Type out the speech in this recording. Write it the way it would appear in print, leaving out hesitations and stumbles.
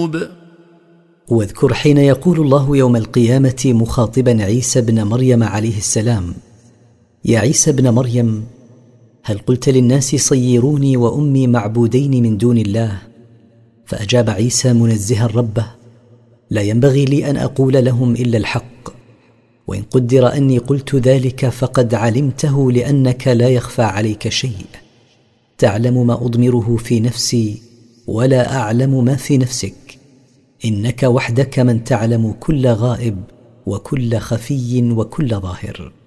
القلوب. واذكر حين يقول الله يوم القيامة مخاطبا عيسى بن مريم عليه السلام: يا عيسى بن مريم، هل قلت للناس صيروني وأمي معبودين من دون الله؟ فأجاب عيسى منزها ربه: لا ينبغي لي أن أقول لهم إلا الحق، وإن قدر أني قلت ذلك فقد علمته، لأنك لا يخفى عليك شيء، تعلم ما أضمره في نفسي ولا أعلم ما في نفسك، إنك وحدك من تعلم كل غائب وكل خفي وكل ظاهر.